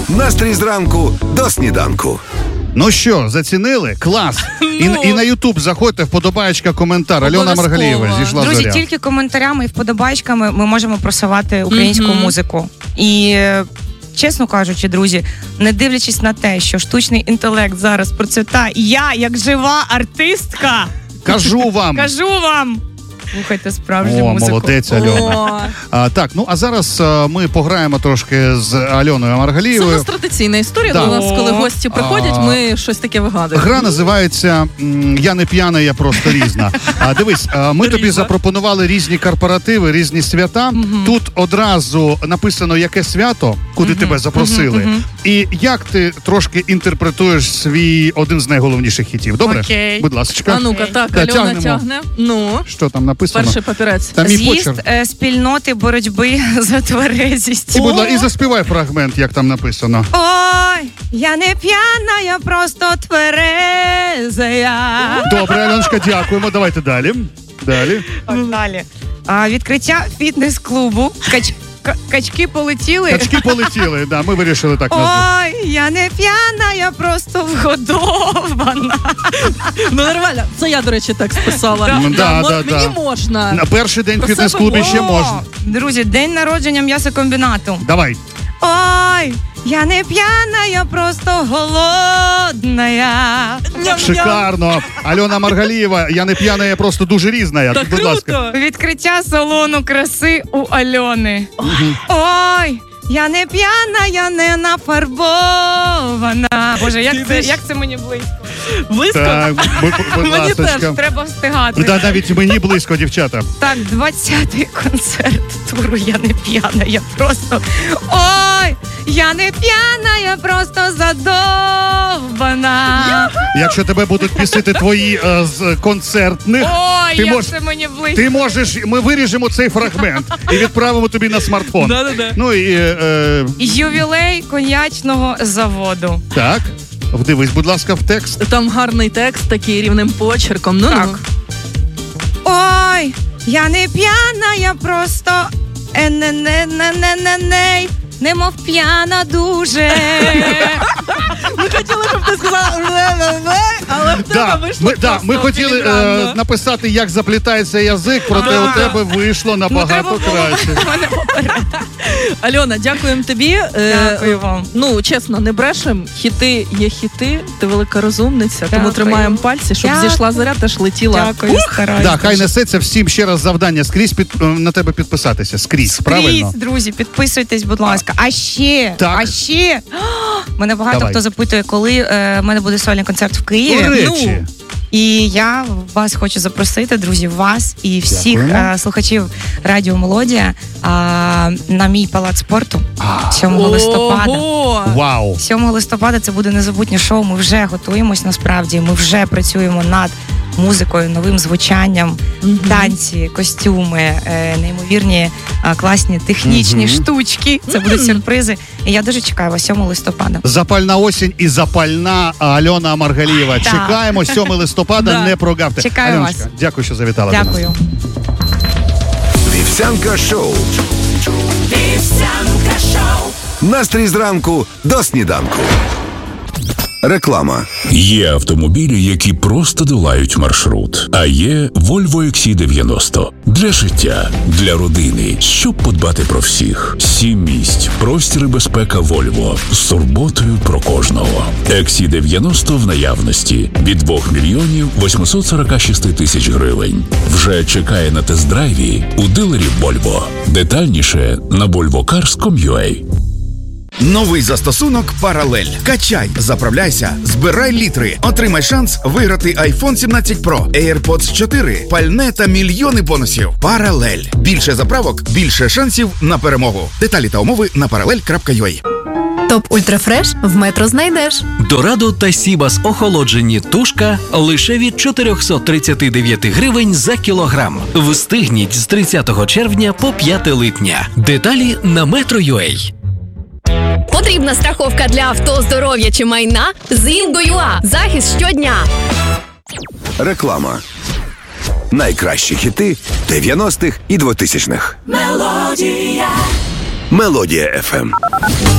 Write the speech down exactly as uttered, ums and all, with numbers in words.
Настрій зранку до сніданку. Ну що, зацінили? Клас! Ну. І, і на Ютуб заходьте, вподобаєчка, коментар. Альона Маргалієва, зійшла Друзі, зоря. тільки коментарями і вподобайками ми можемо просувати українську Мгм. музику. І, чесно кажучи, друзі, не дивлячись на те, що штучний інтелект зараз процвітає, я, як жива артистка, Кажу вам. кажу вам, слухайте справжню О, музику. молодець, Альона. О, А, так, ну а зараз а, ми пограємо трошки з Альоною це у Маргалієвою. нас традиційна історія. Да. До нас, коли гості приходять, А. ми щось таке вигадуємо. Гра називається м, «Я не п'яна, я просто різна». А, дивись, а, ми тобі Різна. запропонували різні корпоративи, різні свята. Тут одразу написано, яке свято, куди тебе запросили. І як ти трошки інтерпретуєш свій один з найголовніших хітів. Добре? Окей. Будь ласка. А ну-ка, так, Та, Альона тягнемо. тягне. Ну, Що там написано? перший папірець. Там мій З'їзд почерк. е, спільноти боротьби за тверезість. І, будь ласка, і заспівай фрагмент, як там написано. Ой, я не п'яна, я просто тверезая. Добре, Альоночка, дякуємо. Давайте далі. Далі. Далі. А, відкриття фітнес-клубу. Кач... ка- Качки полетіли. Качки полетіли, да, ми вирішили так назвати. Ой, я не п'яна, я просто вгодована. Ну нормально. Це я, до речі, текст писала. Да. Да, мо- да, Мені да. можна. На перший день в Про себе фітнес-клубі ще О, можна. Друзі, день народження м'ясокомбінату. Давай. Ой, я не п'яна, я просто голодна. Ням-ням. Шикарно. Альона Маргалієва, я не п'яна, я просто дуже різна. Та Будь ласка. круто. Відкриття салону краси у Альони. Ой, я не п'яна, я не нафарбована. Боже, як це, як це мені близько. Близько. Так, будь, будь Мені теж ласочка. Треба встигати. Да, навіть мені близько, дівчата. Так, двадцятий концерт туру «Я не п'яна, я просто... Ой, я не п'яна, я просто задовбана. Якщо тебе будуть пісити твої е, з концертних, Ой, ти як можеш- це мені близько. ти можеш, ми виріжемо цей фрагмент і відправимо тобі на смартфон. Да-да-да. Ну і е, Ювілей коньячного заводу. так, вдивись, будь ласка, в текст. Там гарний текст, такий рівним почерком. Ну, Так. Ой, я не п'яна, я просто... Е-не-не-не-не-не-не. Немов п'яна дуже. Ми хотіли, щоб ти сказала «ле-ле-ле», але в тебе Да, вийшло ми, да, просто ми хотіли філігранно. е, написати, як заплітається язик, проте Да. у тебе вийшло Ну, треба набагато було краще. мене попередити. Альона, дякуємо тобі. Е, Дякую вам. Ну, чесно, не брешем. Хіти є хіти, ти велика розумниця, тому Дякую. тримаємо пальці, щоб Дякую. зійшла заря, теж летіла. Дякую, стараюсь. Да, хай несеться всім ще раз завдання скрізь під, е, на тебе підписатися. Скрізь, правильно? Скрізь, друзі, підписуйтесь, будь ласка. А ще, Так. а ще мене багато Давай. хто запитує, коли е, в мене буде сольний концерт в Києві. До речі. Ну, і я вас хочу запросити, друзі, вас і всіх Дякуємо. е, слухачів Радіо Мелодія е, на мій палац спорту сьомого листопада. Ого! Вау. сьомого листопада це буде незабутнє шоу. Ми вже готуємось насправді. Ми вже працюємо над музикою, новим звучанням, Мгм. танці, костюми, е, неймовірні е, класні технічні Мгм. штучки. Це будуть сюрпризи. І я дуже чекаю вас сьомого листопада. Запальна осінь і запальна Альона Маргалієва. Так. Чекаємо сьомого листопада, Да. не прогавте. Чекаю Альоночка, вас. дякую, що завітала до нас. Дякую. Вівсянка шоу. Вівсянка шоу. Настрій зранку до сніданку. Реклама. Є автомобілі, які просто долають маршрут. А є Volvo ікс сі дев'яносто. Для життя, для родини, щоб подбати про всіх. Сім місць, простір і безпека Volvo. З турботою про кожного. ікс сі дев'яносто в наявності. Від двох мільйонів восьмисот сорок шість тисяч гривень. Вже чекає на тест-драйві у дилерів Volvo. Детальніше на volvo cars крапка ком крапка ю а. Новий застосунок «Паралель». Качай, заправляйся, збирай літри, отримай шанс виграти айфон сімнадцять Про, AirPods чотири, пальне та мільйони бонусів. «Паралель». Більше заправок, більше шансів на перемогу. Деталі та умови на паралель крапка ю а. Топ Ультрафреш в Метро знайдеш. Дорадо та Сібас охолоджені тушка лише від чотириста тридцять дев'ять гривень за кілограм. Встигніть з тридцятого червня по п'яте липня. Деталі на метро крапка ю а. Потрібна страховка для авто, здоров'я чи майна? З Інго.ua. Захист щодня. Реклама. Найкращі хіти дев'яностих і двотисячних. Мелодія. Мелодія еф ем.